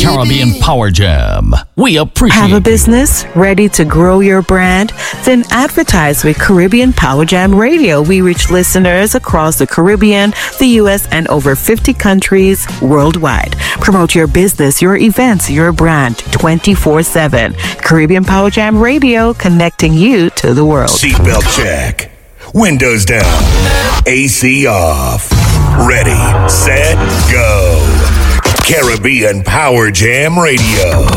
Caribbean Power Jam. We appreciate Have a you. business ready to grow your brand? Then advertise with Caribbean Power Jam Radio. We reach listeners across the Caribbean, the U.S., and over 50 countries worldwide. Promote your business, your events, your brand 24/7. Caribbean Power Jam Radio, connecting you to the world. Seatbelt check. Windows down. AC off. Ready, set, go. Caribbean Power Jam Radio.